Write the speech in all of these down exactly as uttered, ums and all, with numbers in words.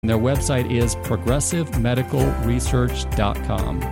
Their website is progressive medical research dot com.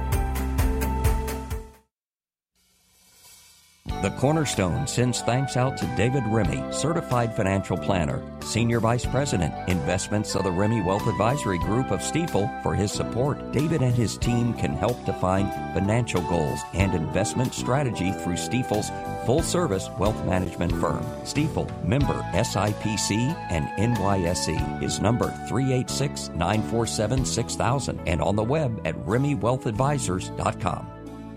The Cornerstone sends thanks out to David Remy, Certified Financial Planner, Senior Vice President, Investments of the Remy Wealth Advisory Group of Stifel, for his support. David and his team can help define financial goals and investment strategy through Stifel's full-service wealth management firm. Stifel, member S I P C and N Y S E. His number three eight six, nine four seven, six thousand and on the web at remy wealth advisors dot com.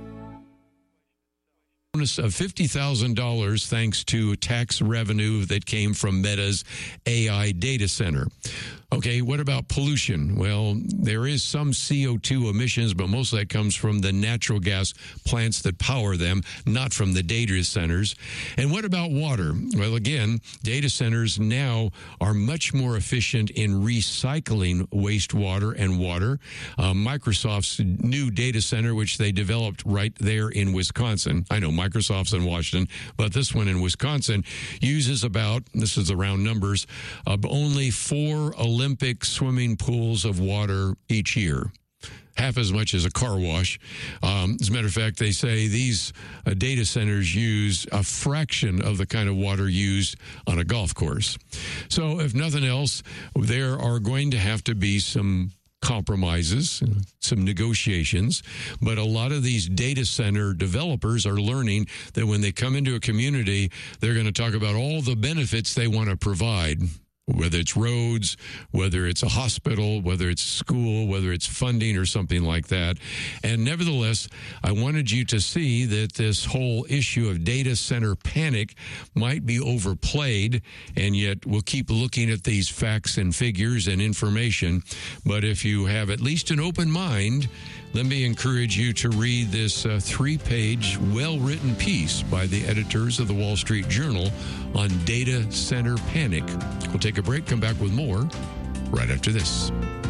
Bonus of fifty thousand dollars thanks to tax revenue that came from Meta's A I data center. Okay, what about pollution? Well, there is some C O two emissions, but most of that comes from the natural gas plants that power them, not from the data centers. And what about water? Well, again, data centers now are much more efficient in recycling wastewater and water. Uh, Microsoft's new data center, which they developed right there in Wisconsin. I know Microsoft's in Washington, but this one in Wisconsin uses about, this is the round numbers, uh, only four Olympic swimming pools of water each year. Half as much as a car wash. Um, as a matter of fact, they say these uh, data centers use a fraction of the kind of water used on a golf course. So if nothing else, there are going to have to be some compromises, some negotiations, but a lot of these data center developers are learning that when they come into a community, they're going to talk about all the benefits they want to provide, whether it's roads, whether it's a hospital, whether it's school, whether it's funding or something like that. And nevertheless, I wanted you to see that this whole issue of data center panic might be overplayed, and yet we'll keep looking at these facts and figures and information. But if you have at least an open mind, let me encourage you to read this uh, three-page, well-written piece by the editors of the Wall Street Journal on data center panic. We'll take a break, come back with more right after this.